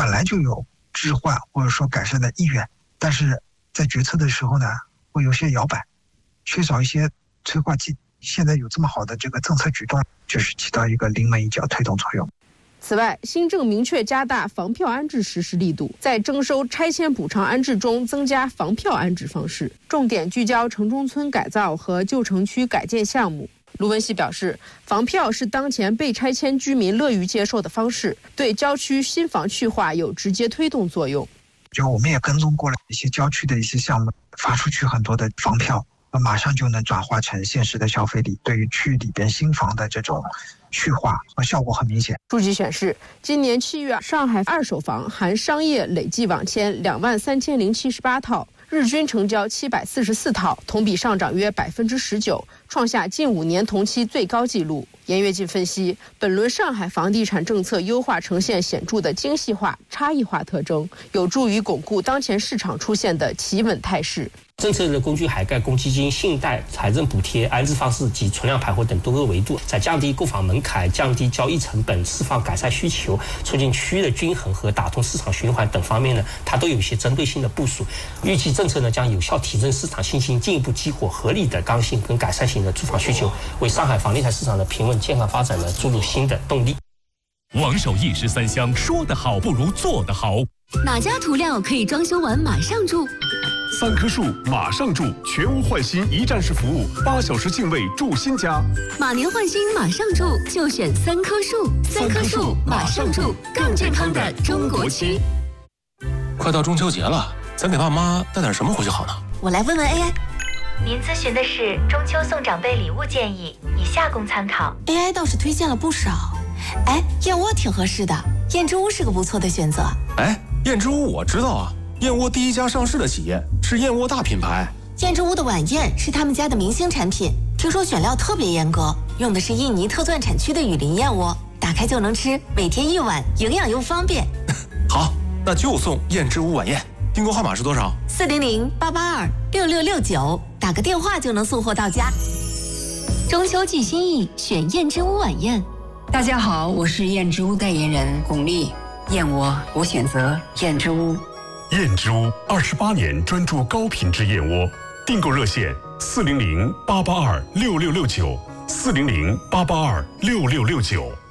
本来就有置换或者说改善的意愿，但是在决策的时候呢，会有些摇摆，缺少一些催化剂。现在有这么好的这个政策举动，就是起到一个临门一脚推动作用。 此外，新政明确加大房票安置实施力度，在征收拆迁补偿安置中增加房票安置方式，重点聚焦城中村改造和旧城区改建项目。卢文喜表示，房票是当前被拆迁居民乐于接受的方式，对郊区新房去化有直接推动作用。 就我们也跟踪过了一些郊区的一些项目，发出去很多的房票，马上就能转化成现实的消费力，对于区域里边新房的这种去化和效果很明显。 数据显示，今年7月，上海二手房含商业累计网签23078套，日均成交744套，同比上涨约19%，创下近5年同期最高纪录。严跃进分析，本轮上海房地产政策优化呈现显著的精细化、差异化特征，有助于巩固当前市场出现的企稳态势。 政策的工具涵盖公积金、信贷、财政补贴、安置方式及存量排货等多个维度，在降低购房门槛、降低交易成本、释放改善需求、促进区域的均衡和打通市场循环等方面呢，它都有一些针对性的部署。预计政策呢将有效提振市场信心，进一步激活合理的刚性跟改善型的住房需求，为上海房地产市场的平稳健康发展呢注入新的动力。 王守义13香，说得好不如做得好。 哪家涂料可以装修完马上住 ？3棵树马上住，全屋换新一站式服务，8小时净位住新家。 马年换新马上住，就选3棵树。3棵树马上住，更健康的中国区。 快到中秋节了，咱给爸妈带点什么回去好呢？ 我来问问 AI。 您咨询的是中秋送长辈礼物建议，以下供参考。 AI 倒是推荐了不少。哎，燕窝挺合适的，燕之屋是个不错的选择。 哎，燕之屋我知道啊，燕窝第1家上市的企业，是燕窝大品牌。 燕之屋的晚宴是他们家的明星产品，听说选料特别严格，用的是印尼特钻产区的雨林燕窝，打开就能吃，每天1碗，营养又方便。 好，那就送燕之屋晚宴。订购号码是多少 ？400-882-6669，打个电话就能送货到家。中秋寄心意，选燕之屋晚宴。 大家好，我是燕之屋代言人巩俐。燕窝，我选择燕之屋。 燕之屋28年专注高品质燕窝，订购热线400-882-6669，400-882-6669。